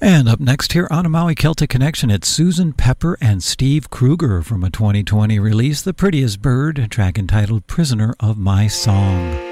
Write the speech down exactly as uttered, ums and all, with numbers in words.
And up next here on a Maui Celtic Connection, it's Susan Pepper and Steve Kruger from a twenty twenty release, The Prettiest Bird, a track entitled Prisoner of My Song.